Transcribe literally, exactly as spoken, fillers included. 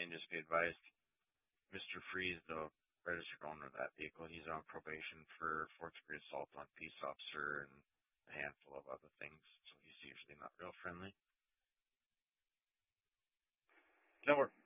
and just be advised, Mister Freeze, the registered owner of that vehicle, he's on probation for fourth degree assault on peace officer and a handful of other things, so he's usually not real friendly. That works.